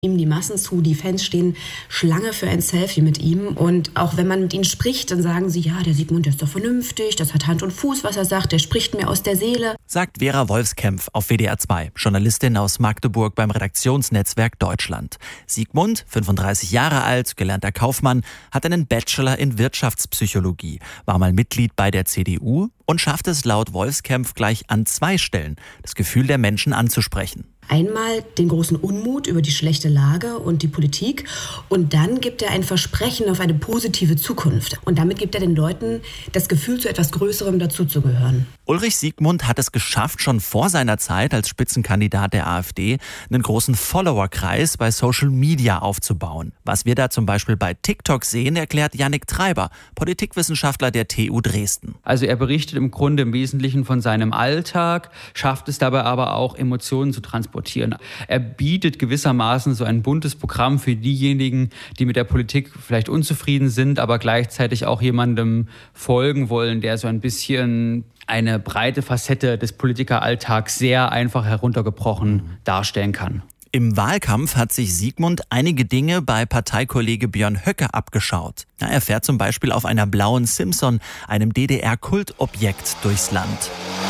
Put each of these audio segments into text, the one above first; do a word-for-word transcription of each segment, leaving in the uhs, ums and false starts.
Ihm die Massen zu, die Fans stehen Schlange für ein Selfie mit ihm. Und auch wenn man mit ihnen spricht, dann sagen sie, ja, der Sigmund, der ist doch vernünftig, das hat Hand und Fuß, was er sagt, der spricht mir aus der Seele. Sagt Vera Wolfskämpf auf W D R zwei, Journalistin aus Magdeburg beim Redaktionsnetzwerk Deutschland. Sigmund, fünfunddreißig Jahre alt, gelernter Kaufmann, hat einen Bachelor in Wirtschaftspsychologie, war mal Mitglied bei der C D U und schafft es laut Wolfskämpf gleich an zwei Stellen, das Gefühl der Menschen anzusprechen. Einmal den großen Unmut über die schlechte Lage und die Politik und dann gibt er ein Versprechen auf eine positive Zukunft. Und damit gibt er den Leuten das Gefühl, zu etwas Größerem dazuzugehören. Ulrich Siegmund hat es geschafft, schon vor seiner Zeit als Spitzenkandidat der AfD einen großen Followerkreis bei Social Media aufzubauen. Was wir da zum Beispiel bei TikTok sehen, erklärt Yannick Treiber, Politikwissenschaftler der T U Dresden. Also er berichtet im Grunde im Wesentlichen von seinem Alltag, schafft es dabei aber auch, Emotionen zu transportieren. Er bietet gewissermaßen so ein buntes Programm für diejenigen, die mit der Politik vielleicht unzufrieden sind, aber gleichzeitig auch jemandem folgen wollen, der so ein bisschen eine breite Facette des Politikeralltags sehr einfach heruntergebrochen darstellen kann. Im Wahlkampf hat sich Sigmund einige Dinge bei Parteikollege Björn Höcke abgeschaut. Er fährt zum Beispiel auf einer blauen Simson, einem D D R-Kultobjekt, durchs Land.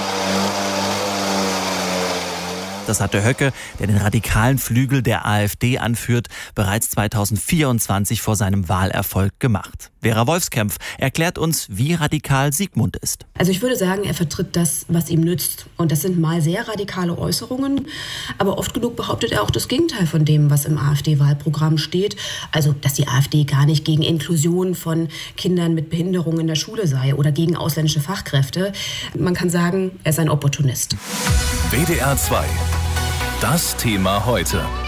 Das hatte Höcke, der den radikalen Flügel der AfD anführt, bereits zweitausendvierundzwanzig vor seinem Wahlerfolg gemacht. Vera Wolfskämpf erklärt uns, wie radikal Sigmund ist. Also ich würde sagen, er vertritt das, was ihm nützt. Und das sind mal sehr radikale Äußerungen, aber oft genug behauptet er auch das Gegenteil von dem, was im AfD-Wahlprogramm steht. Also, dass die AfD gar nicht gegen Inklusion von Kindern mit Behinderung in der Schule sei oder gegen ausländische Fachkräfte. Man kann sagen, er ist ein Opportunist. W D R zwei. Das Thema heute.